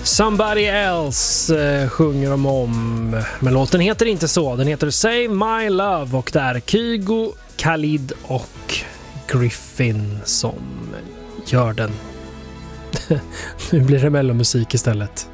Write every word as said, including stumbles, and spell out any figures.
Somebody Else eh, sjunger de om. Men låten heter inte så. Den heter Save My Love och det är Kygo, Khalid och Griffin som gör den. Nu blir det mellomusik istället.